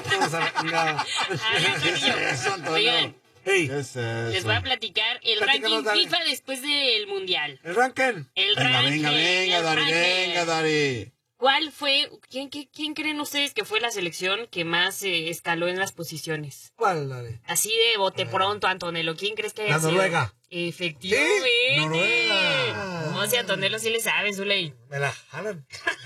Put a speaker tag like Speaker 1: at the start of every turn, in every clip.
Speaker 1: todos a la chingada.
Speaker 2: Oigan,
Speaker 1: Hey,
Speaker 2: les voy a platicar el ranking FIFA después del Mundial.
Speaker 1: ¿El ranking?
Speaker 3: Venga, Dari.
Speaker 2: ¿Cuál fue, quién creen ustedes que fue la selección que más escaló en las posiciones?
Speaker 1: ¿Cuál, Dari?
Speaker 2: Así de bote pronto, Antonello, ¿quién crees que haya sido?
Speaker 1: La Noruega.
Speaker 2: Efectivamente.
Speaker 1: ¿Sí? Noruega.
Speaker 2: No, si Antonello sí le sabe, Zuley.
Speaker 1: Me la jalan.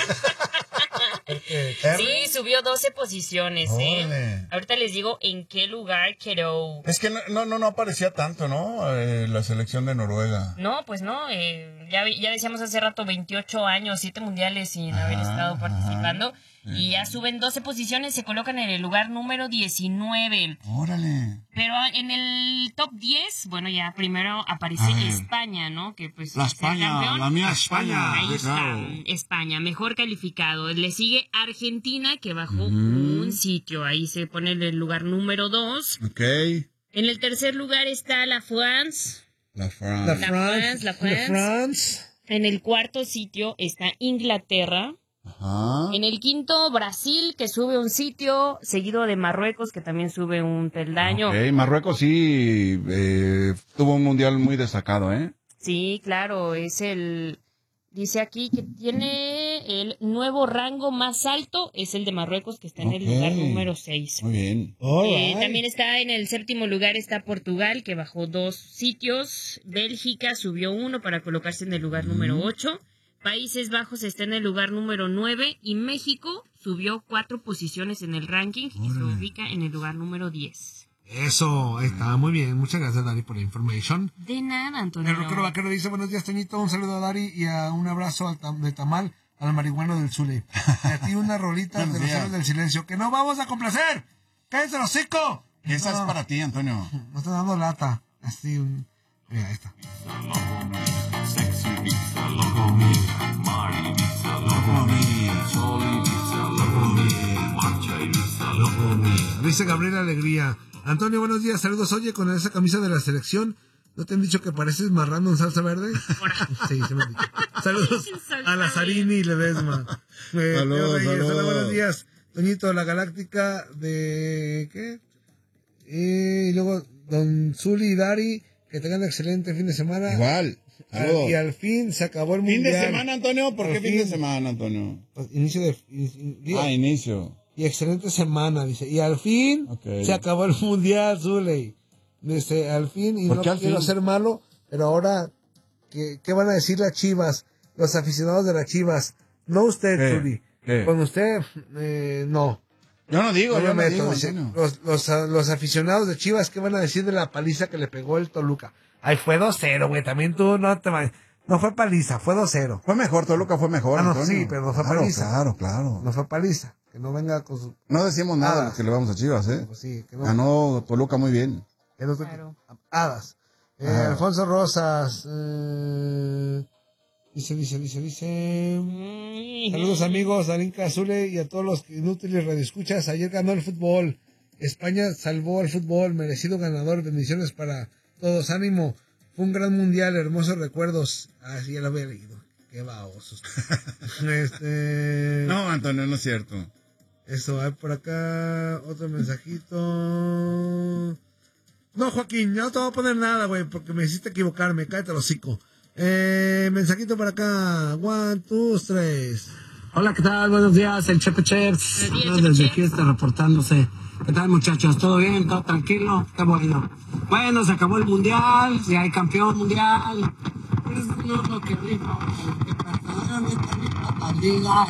Speaker 2: Sí, subió 12 posiciones, Ahorita les digo en qué lugar quedó.
Speaker 3: Es que no aparecía tanto, ¿no? La selección de Noruega.
Speaker 2: No, pues no, ya decíamos hace rato 28 años, 7 mundiales sin haber estado participando. Y ya suben 12 posiciones, se colocan en el lugar número 19.
Speaker 3: Órale.
Speaker 2: Pero en el top 10, bueno, ya primero aparece España, ¿no? Que pues
Speaker 3: la España, la mía España.
Speaker 2: Ahí está, España, mejor calificado. Le sigue Argentina, que bajó un sitio. Ahí se pone en el lugar número 2.
Speaker 3: Ok.
Speaker 2: En el tercer lugar está la France.
Speaker 3: La France.
Speaker 2: En el cuarto sitio está Inglaterra.
Speaker 3: Ajá.
Speaker 2: En el quinto, Brasil, que sube un sitio, seguido de Marruecos, que también sube un peldaño.
Speaker 3: Okay. Marruecos sí tuvo un mundial muy destacado, ¿eh?
Speaker 2: Sí, claro, dice aquí que tiene el nuevo rango más alto, es el de Marruecos, que está en el lugar número 6.
Speaker 3: Muy bien.
Speaker 2: También está en el séptimo lugar, está Portugal, que bajó 2 sitios. Bélgica subió 1 para colocarse en el lugar número 8. Países Bajos está en el lugar número 9 y México subió 4 posiciones en el ranking y se ubica en el lugar número 10.
Speaker 1: Eso, está muy bien. Muchas gracias, Dari, por la información.
Speaker 2: De nada, Antonio.
Speaker 1: El rockero vaquero dice, buenos días, Toñito. Un saludo a Dari y un abrazo de tamal al marihuano del Zule. Y a ti una rolita de los héroes del silencio. ¡Que no vamos a complacer! ¡Cállate el hocico!
Speaker 3: Esa es para ti, Antonio.
Speaker 1: No está dando lata. Así, mira, ahí está. Dice Gabriela Alegría. Antonio, buenos días, saludos. Oye, con esa camisa de la selección, ¿no te han dicho que pareces marrano en salsa verde? Sí, se me han dicho. Saludos a Lazarini y Ledesma.
Speaker 3: Saludos.
Speaker 1: Hola, buenos días. Toñito, la galáctica de... ¿qué? Y luego, Don Zuli y Dari, que tengan un excelente fin de semana.
Speaker 3: Igual.
Speaker 1: Y al fin se acabó el mundial.
Speaker 3: ¿Fin de semana, Antonio? ¿Por qué fin de semana, Antonio?
Speaker 1: Pues, inicio.
Speaker 3: Inicio.
Speaker 1: Y excelente semana, dice. Y al fin se acabó el mundial, Zuley. Dice, al fin, y no quiero ser malo, pero ahora, ¿qué van a decir las Chivas? Los aficionados de las Chivas. No usted, Zuli. Con usted, no.
Speaker 3: Yo no digo, yo me digo.
Speaker 1: Dice, los aficionados de Chivas, ¿qué van a decir de la paliza que le pegó el Toluca? Ay, fue 2-0, güey. También tú no fue paliza, fue 2-0.
Speaker 3: Fue mejor, Toluca fue mejor.
Speaker 1: No,
Speaker 3: Antonio.
Speaker 1: sí, pero no fue paliza.
Speaker 3: Claro.
Speaker 1: No fue paliza. Que no venga con su...
Speaker 3: No decimos nada que le vamos a Chivas, ¿eh?
Speaker 1: Pues sí, que no.
Speaker 3: Ganó Toluca muy bien.
Speaker 2: Claro.
Speaker 1: Hadas. Alfonso Rosas. Dice. Saludos, amigos, Darinka Azule y a todos los inútiles radioescuchas. Ayer ganó el fútbol. España salvó al fútbol. Merecido ganador. Bendiciones para todos. Ánimo. Fue un gran mundial. Hermosos recuerdos. Así ya lo había leído. Qué babosos.
Speaker 3: No, Antonio, no es cierto.
Speaker 1: Eso, hay por acá otro mensajito. No, Joaquín, no te voy a poner nada, güey, porque me hiciste equivocarme. Cállate el hocico. Mensajito para acá. 1, 2, 3.
Speaker 4: Hola, ¿qué tal? Buenos días, el Chepe Cheps. Desde aquí está reportándose. ¿Qué tal, muchachos? ¿Todo bien? ¿Todo tranquilo? Qué bueno. Bueno, se acabó el mundial, ya hay campeón mundial. Pero eso no es lo que rifa. Lo que verdaderamente rifa la liga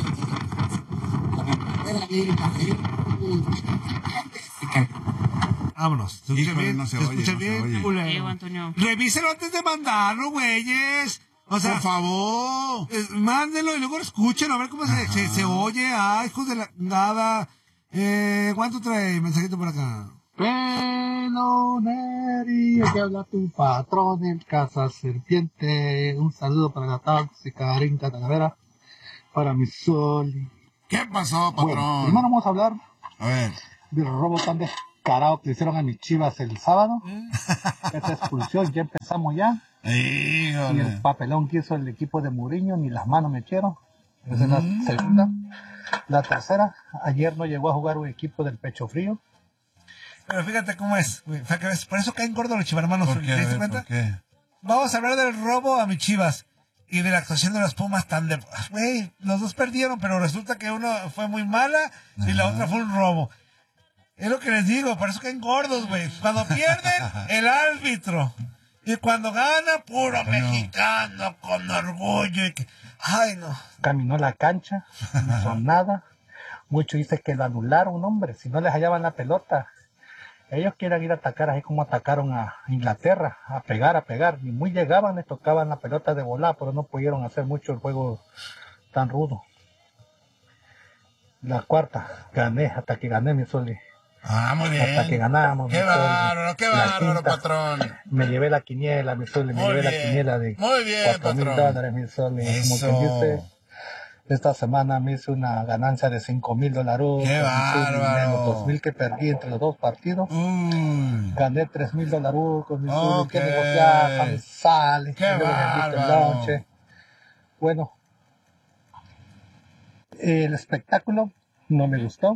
Speaker 1: Vámonos. ¿Se escucha bien?
Speaker 3: No se
Speaker 1: ¿Se
Speaker 3: oye,
Speaker 1: escucha
Speaker 3: no se
Speaker 1: bien?
Speaker 3: oye.
Speaker 2: Antonio.
Speaker 1: Revíselo antes de mandarlo, güeyes. O sea,
Speaker 3: por favor.
Speaker 1: Mándenlo y luego escúchenlo a ver cómo se oye. Ay, hijos de la nada. ¿Cuánto trae? Mensajito por acá.
Speaker 5: Bueno, Neri, aquí habla tu patrón en Casa Serpiente. Un saludo para la tóxica Rinca Talavera, para mi sol.
Speaker 3: ¿Qué pasó, patrón?
Speaker 5: Bueno, primero vamos a hablar
Speaker 3: A ver.
Speaker 5: del robo tan descarado que le hicieron a mis Chivas el sábado. Esta expulsión, ya empezamos ya. Y
Speaker 3: Híjole.
Speaker 5: el papelón que hizo el equipo de Mourinho, ni las manos me echaron. Esa es la segunda. La tercera, ayer no llegó a jugar un equipo del Pecho Frío.
Speaker 1: Pero fíjate cómo es, güey. Por eso caen gordos los chivarmanos.
Speaker 3: ¿Por qué?
Speaker 1: ¿Te diste cuenta?
Speaker 3: ¿Por qué?
Speaker 1: Vamos a hablar del robo a mis Chivas y de la actuación de los Pumas tan de... Güey, los dos perdieron, pero resulta que uno fue muy mala y la otra fue un robo. Es lo que les digo, por eso caen gordos, güey. Cuando pierden, el árbitro. Y cuando gana, puro mexicano, con orgullo. Y que... Ay, no.
Speaker 5: Caminó la cancha, no hizo nada. Muchos dicen que lo anularon, hombre, si no les hallaban la pelota. Ellos quieren ir a atacar así como atacaron a Inglaterra, a pegar. Y muy llegaban, les tocaban la pelota de volar, pero no pudieron hacer mucho el juego tan rudo. La cuarta, gané, hasta que gané mi Soli.
Speaker 3: Ah, muy bien.
Speaker 5: Hasta que ganábamos.
Speaker 3: Qué bárbaro, patrón.
Speaker 5: Me llevé la quiniela, mi Soli, me llevé la quiniela de $4,000, mi Soli. Como quien dice, esta semana me hice una ganancia de $5,000.
Speaker 3: ¡Qué bárbaro!
Speaker 5: 2,000 que perdí entre los dos partidos. Gané $3,000 con mi Soli. Que negociar, me sale.
Speaker 3: ¡Qué bárbaro!
Speaker 5: Bueno, el espectáculo no me gustó.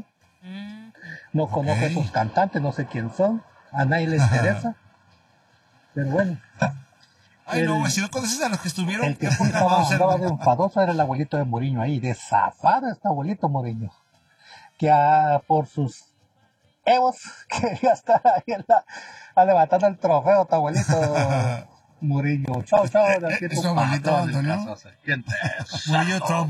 Speaker 5: No conozco a esos cantantes, no sé quién son. A nadie les interesa. Pero bueno.
Speaker 1: Ay, no, güey, si no conoces a los que estuvieron...
Speaker 5: El que sí estaba de enfadoso era el abuelito de Mourinho ahí. De zafado este abuelito Mourinho. Que por sus egos quería estar ahí levantando el trofeo, tu abuelito Mourinho. Chao.
Speaker 3: ¿Es tu abuelito, Antonio?
Speaker 1: Mourinho Trump.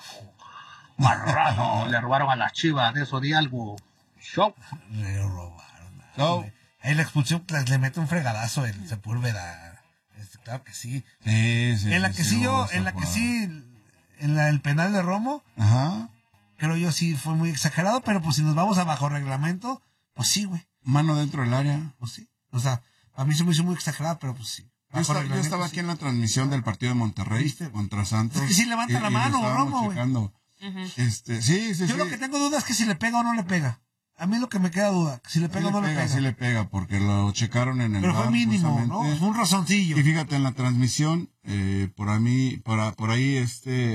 Speaker 5: Marrano, le robaron a las Chivas, de eso di algo. Show.
Speaker 1: Le robaron. Ahí la expulsión le mete un fregadazo en Sepúlveda. Claro que sí. En la que sí, el penal de Romo, creo yo sí fue muy exagerado, pero pues si nos vamos a bajo reglamento, pues sí, güey.
Speaker 3: Mano dentro del área.
Speaker 1: Pues sí. O sea, a mí se me hizo muy exagerado, pero pues sí.
Speaker 3: Yo estaba aquí en la transmisión del partido de Monterrey contra Santos.
Speaker 1: Es que sí levanta la mano, Romo, güey.
Speaker 3: Sí.
Speaker 1: Yo lo que tengo duda es que si le pega o no le pega. A mí es lo que me queda duda, si le pega o no le pega.
Speaker 3: Sí le pega, porque lo checaron en el
Speaker 1: pero fue
Speaker 3: bar,
Speaker 1: mínimo,
Speaker 3: justamente.
Speaker 1: ¿no? Fue un razoncillo.
Speaker 3: Y fíjate, en la transmisión, por ahí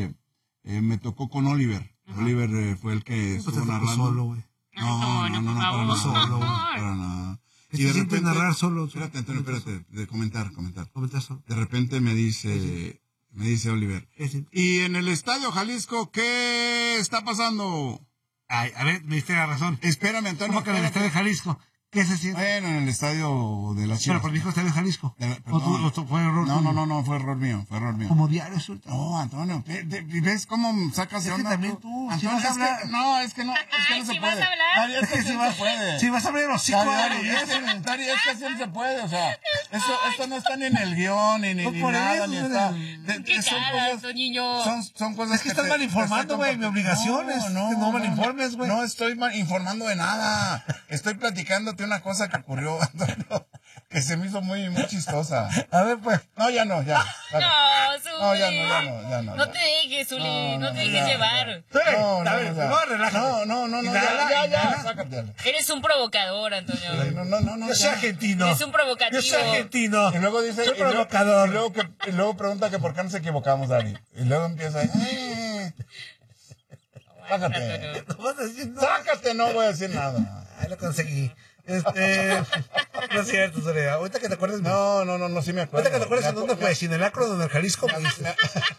Speaker 3: me tocó con Oliver. Oliver fue el que estuvo narrando.
Speaker 1: Solo, güey.
Speaker 3: No, para nada.
Speaker 1: Y de repente
Speaker 3: narrar solo. Espérate, Antonio, de comentar. De repente me dice Oliver. Y en el Estadio Jalisco, ¿qué está pasando?
Speaker 1: Ay, a ver, me diste la razón.
Speaker 3: Espérame, Antonio.
Speaker 1: ¿Cómo que en el Estadio Jalisco? ¿Qué se siente?
Speaker 3: Bueno, en el estadio de las Chivas.
Speaker 1: Pero por dijo Estadio Jalisco.
Speaker 3: ¿O
Speaker 1: fue error tuyo?
Speaker 3: No, fue error mío.
Speaker 1: Como diario resulta.
Speaker 3: No, Antonio, ¿ves cómo sacas de onda?
Speaker 1: También tú,
Speaker 3: Antonio,
Speaker 1: si vas a hablar.
Speaker 3: Es que no se puede.
Speaker 2: Es
Speaker 3: que sí se puede.
Speaker 1: Si vas a abrir los hocico,
Speaker 3: es que sí se puede, o sea, esto no está ni en el guión, ni nada, ni está.
Speaker 2: ¿Qué cara, niño?
Speaker 3: Son cosas
Speaker 1: es que estás mal informando, güey, mi obligación es que no mal informes, güey.
Speaker 3: No estoy mal informando de nada. Estoy platicándote una cosa que ocurrió, Antonio, que se me hizo muy, muy chistosa.
Speaker 1: A ver, pues.
Speaker 3: No, ya no, ya.
Speaker 2: Dale. No, Zuli.
Speaker 3: No, ya no.
Speaker 2: No te dejes, Zuli, no te dejes llevar.
Speaker 3: No, ya, sácate.
Speaker 2: Eres un provocador, Antonio.
Speaker 3: No.
Speaker 1: Yo soy argentino.
Speaker 2: Eres un provocativo.
Speaker 1: Yo soy argentino.
Speaker 3: Y luego dice,
Speaker 1: soy provocador.
Speaker 3: Y luego pregunta que por qué nos equivocamos, Dani. Y luego empieza, sácate. Sácate, no voy a decir nada.
Speaker 1: Ahí lo conseguí. No es cierto, Soledad. Ahorita que te acuerdes.
Speaker 3: No, sí me acuerdo.
Speaker 1: Ahorita que te acuerdes en dónde fue, en el Acro o en el Jalisco, me dices.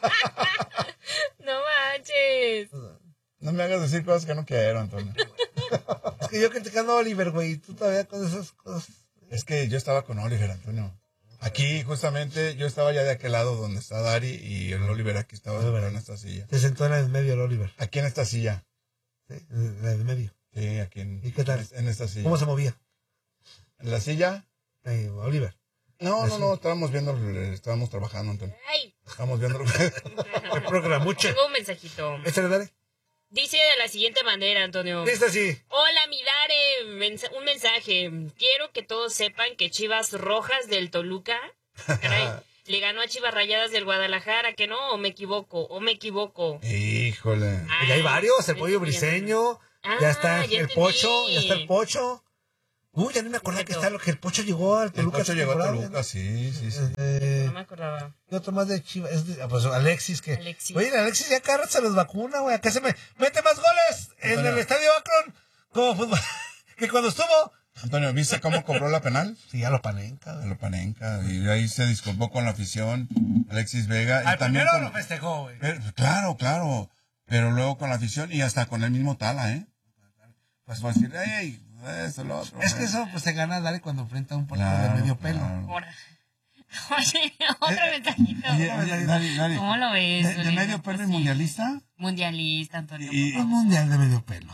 Speaker 2: No manches.
Speaker 3: No me hagas decir cosas que no quiero, Antonio.
Speaker 1: Es que yo criticando a Oliver, güey, y tú todavía con esas cosas.
Speaker 3: Es que yo estaba con Oliver, Antonio. Aquí, justamente, yo estaba ya de aquel lado donde está Dari y el Oliver aquí estaba en esta silla.
Speaker 1: Se sentó en el medio el Oliver.
Speaker 3: Aquí en esta silla.
Speaker 1: Sí, en el medio.
Speaker 3: Sí, aquí en...
Speaker 1: ¿Y qué tal?
Speaker 3: En esta silla.
Speaker 1: ¿Cómo se movía?
Speaker 3: ¿En la silla?
Speaker 1: Oliver.
Speaker 3: No, estábamos trabajando, Antonio.
Speaker 2: Ay.
Speaker 3: Estábamos viendo
Speaker 1: el programuche.
Speaker 2: Tengo un mensajito.
Speaker 1: Échale, dale.
Speaker 2: Dice de la siguiente manera, Antonio.
Speaker 1: Dice así.
Speaker 2: Hola, mi Dare. Un mensaje. Quiero que todos sepan que Chivas Rojas del Toluca, caray, le ganó a Chivas Rayadas del Guadalajara, ¿que no? ¿O me equivoco?
Speaker 3: Híjole.
Speaker 1: Ya hay varios, el Pollo Briseño, ya está el Pocho, Ya no me acordaba que está lo que el Pocho llegó al Toluca.
Speaker 3: El Pocho llegó a Toluca, sí.
Speaker 2: No me acordaba.
Speaker 1: Y otro más de Chivas, pues Alexis, que...
Speaker 2: Alexis.
Speaker 1: Oye, Alexis ya cada rato se los vacuna, güey. Acá se mete más goles en el Estadio Akron como fútbol que cuando estuvo.
Speaker 3: Antonio, ¿viste cómo cobró la penal?
Speaker 1: Sí, a lo Panenka, güey.
Speaker 3: A lo Panenka, y ahí se disculpó con la afición, Alexis Vega.
Speaker 1: Al
Speaker 3: y también
Speaker 1: primero lo festejó, güey.
Speaker 3: Claro, pero luego con la afición y hasta con el mismo Tala, ¿eh? Pues va a decir, hey, eso, lo otro.
Speaker 1: Es que eso pues se gana Dale cuando enfrenta a un partido de medio pelo.
Speaker 2: Oye, otro mensajito.
Speaker 3: Dale.
Speaker 2: ¿Cómo lo ves?
Speaker 3: ¿De medio pelo y mundialista?
Speaker 2: Mundialista, Antonio.
Speaker 1: Un mundial de medio pelo.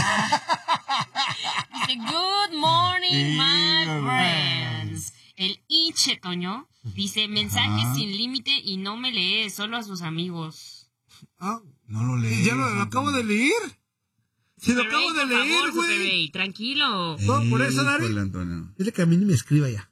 Speaker 2: Dice, good morning, my friends. El Iche, Toño, dice, mensajes sin límite y no me lee, solo a sus amigos.
Speaker 3: No lo leí.
Speaker 1: ¿Ya lo acabo de leer? Si lo acabo de leer, güey.
Speaker 2: Tranquilo.
Speaker 1: No, por eso, Dale. Dile que a mí ni me escriba ya.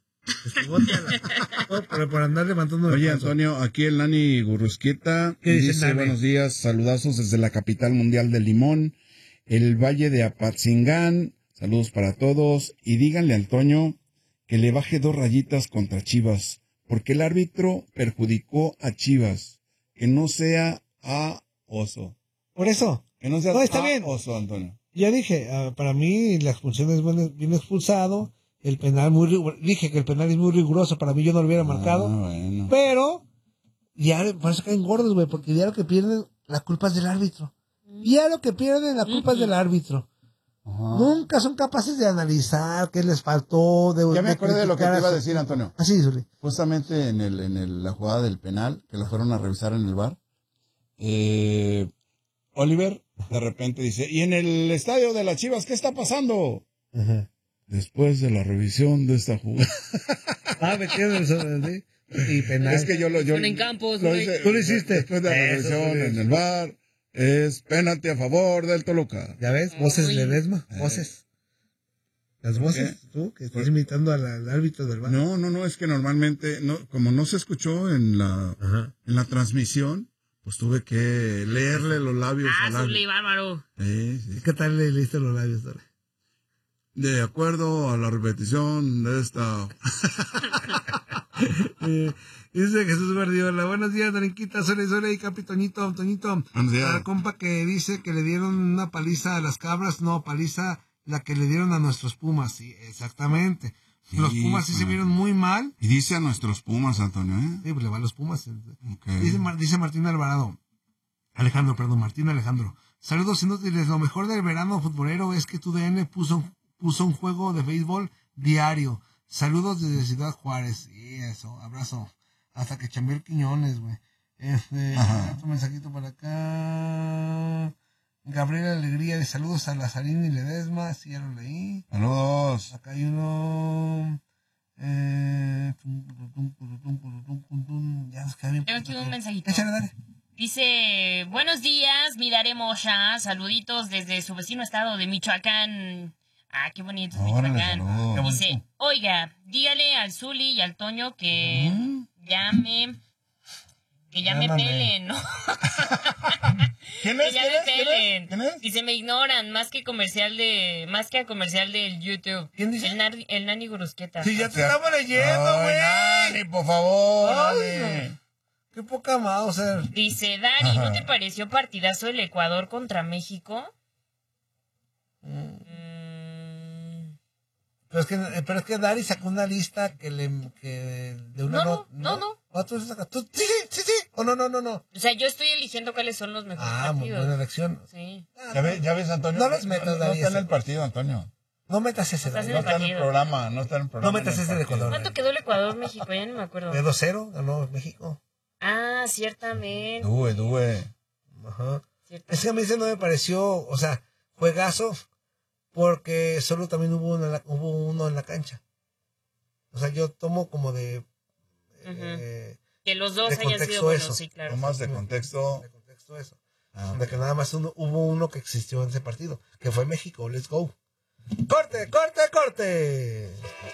Speaker 1: Por andar levantando.
Speaker 3: Oye, Antonio, aquí el Nani Gurrusquieta dice, buenos días, saludazos desde la capital mundial del limón, el Valle de Apatzingán, saludos para todos, y díganle al Toño que le baje 2 rayitas contra Chivas, porque el árbitro perjudicó a Chivas, que no sea a oso.
Speaker 1: Por eso.
Speaker 3: Que no sea
Speaker 1: está bien.
Speaker 3: Oso, Antonio.
Speaker 1: Ya dije, para mí la expulsión es bien expulsado. El penal dije que el penal es muy riguroso, para mí yo no lo hubiera marcado.
Speaker 3: Bueno.
Speaker 1: Pero, ya, por eso caen gordos, güey, porque ya lo que pierden, la culpa es del árbitro. Ya lo que pierden, la culpa es del árbitro. Nunca son capaces de analizar qué les faltó.
Speaker 3: Ya me acordé de lo que te iba a decir, Antonio.
Speaker 1: Así, Zuli.
Speaker 3: Justamente en la jugada del penal, que lo fueron a revisar en el VAR, Oliver de repente dice, ¿y en el estadio de las Chivas qué está pasando?
Speaker 1: Ajá.
Speaker 3: Después de la revisión de esta jugada.
Speaker 1: Metieron el sobre, ¿sí? Y penal.
Speaker 3: Es que yo
Speaker 2: en campos, güey.
Speaker 1: Tú lo hiciste.
Speaker 3: Después de la revisión en el VAR, es penalti a favor del Toluca.
Speaker 1: ¿Ya ves? Voces Ledesma. Voces. Las voces, tú, que estás imitando al árbitro del VAR.
Speaker 3: No, es que normalmente, como no se escuchó en la transmisión, pues tuve que leerle los labios al árbitro.
Speaker 2: Zuli, bárbaro.
Speaker 3: Sí.
Speaker 1: ¿Qué tal le leíste los labios, Dale?
Speaker 3: De acuerdo a la repetición de esta...
Speaker 1: Dice Jesús Guardiola, buenos días, Darinquita, Sole y Capitoñito, Toñito.
Speaker 3: Buenos días.
Speaker 1: La compa que dice que le dieron una paliza a las cabras, no, paliza la que le dieron a nuestros Pumas, sí, exactamente.
Speaker 3: Sí,
Speaker 1: los Pumas sí se vieron muy mal.
Speaker 3: Y dice a nuestros Pumas, Antonio, ¿eh?
Speaker 1: Sí, pues le va a los Pumas.
Speaker 3: Okay.
Speaker 1: Dice Martín Alvarado. Martín Alejandro. Saludos inútiles, lo mejor del verano futbolero es que TUDN puso un juego de béisbol diario. Saludos desde Ciudad Juárez. Y eso, abrazo. Hasta que Chambiel Quiñones, güey. Otro mensajito para acá. Gabriela Alegría de saludos a Lazarín y Ledesma. Sí, ya lo leí.
Speaker 3: Saludos.
Speaker 1: Acá hay uno. Ya nos queda bien.
Speaker 2: Tengo aquí un mensajito.
Speaker 1: Échale, dale.
Speaker 2: Dice, buenos días, miraremos ya. Saluditos desde su vecino estado de Michoacán. Ah, qué bonito es Michoacán. Dice, oiga, dígale al Zuli y al Toño que ya me pelen, ¿no?
Speaker 3: ¿Quién
Speaker 2: Que ya me pelen.
Speaker 3: ¿Quién es?
Speaker 2: Dice, me ignoran, más que a comercial del YouTube.
Speaker 1: ¿Quién dice?
Speaker 2: El Nani Gurrusquieta.
Speaker 1: Sí, ya te estamos leyendo, güey.
Speaker 3: Nani, por favor.
Speaker 1: Ay,
Speaker 3: Nani.
Speaker 1: qué poca Mauser.
Speaker 2: Dice, Dari, ¿no te pareció partidazo el Ecuador contra México?
Speaker 1: Pero es que Dari sacó una lista que de una
Speaker 2: No.
Speaker 1: ¿Tú sacas? Sí. O no.
Speaker 2: O sea, yo estoy eligiendo cuáles son los mejores
Speaker 1: Muy
Speaker 2: partidos.
Speaker 1: buena elección.
Speaker 2: Sí.
Speaker 3: ¿Ya ves, Antonio?
Speaker 1: No los metas,
Speaker 3: no
Speaker 1: Dari,
Speaker 3: está en
Speaker 1: ese.
Speaker 3: el partido, Antonio.
Speaker 1: No metas ese,
Speaker 2: Estás
Speaker 1: Dari.
Speaker 3: No está en el
Speaker 2: partido.
Speaker 3: programa, no está en el programa.
Speaker 1: No metas ese de Ecuador.
Speaker 2: ¿Cuánto quedó el Ecuador-México? Ya no me acuerdo.
Speaker 1: De 2-0 ganó México.
Speaker 2: Ah, ciertamente.
Speaker 3: Due.
Speaker 1: Ajá.
Speaker 2: Ciertamente.
Speaker 1: Es que a mí ese no me pareció, o sea, juegazo, porque solo también hubo uno en la cancha. O sea, yo tomo como de...
Speaker 2: Que los dos
Speaker 1: de
Speaker 2: hayan
Speaker 1: contexto
Speaker 2: sido buenos,
Speaker 1: eso.
Speaker 2: sí, claro.
Speaker 3: No más de contexto.
Speaker 1: De contexto eso. De que nada más hubo uno que existió en ese partido, que fue México. Let's go. ¡Corte!